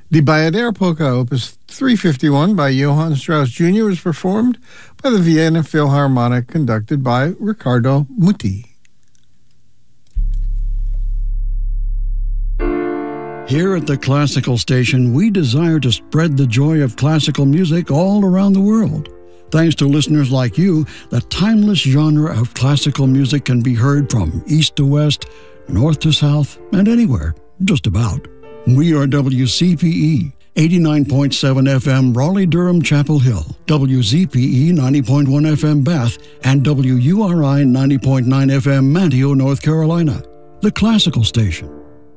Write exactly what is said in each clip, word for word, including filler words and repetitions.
The Bayadere Polka, Opus three fifty-one by Johann Strauss Junior was performed by the Vienna Philharmonic, conducted by Riccardo Muti. Here at the Classical Station, we desire to spread the joy of classical music all around the world. Thanks to listeners like you, the timeless genre of classical music can be heard from east to west, north to south, and anywhere, just about. We are W C P E, eighty-nine point seven F M Raleigh-Durham Chapel Hill, W Z P E ninety point one F M Bath, and W U R I ninety point nine F M Manteo, North Carolina. The Classical Station.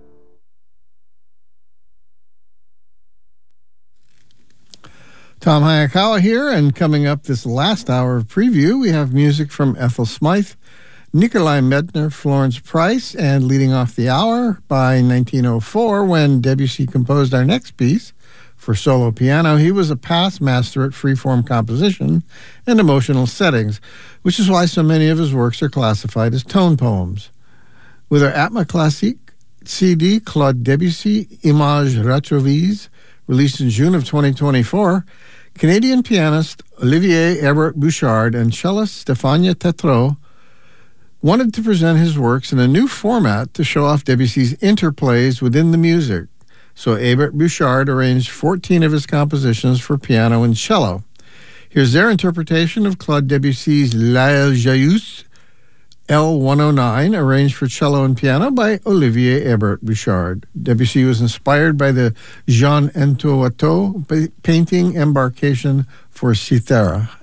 Tom Hayakawa here, and coming up this last hour of preview, we have music from Ethel Smythe, Nikolai Medtner, Florence Price, and leading off the hour by nineteen oh four, when Debussy composed our next piece for solo piano. He was a past master at freeform composition and emotional settings, which is why so many of his works are classified as tone poems. With our Atma Classique C D, Claude Debussy, Images Retrovises, released in June of twenty twenty-four, Canadian pianist Olivier Herbert Bouchard and cellist Stéphane Tétrault wanted to present his works in a new format to show off Debussy's interplays within the music. So Herbert Bouchard arranged fourteen of his compositions for piano and cello. Here's their interpretation of Claude Debussy's L'Aile Joyeuse, L one oh nine, arranged for cello and piano by Olivier Herbert Bouchard. Debussy was inspired by the Jean Hentot Watteau painting Embarcation for Cythera.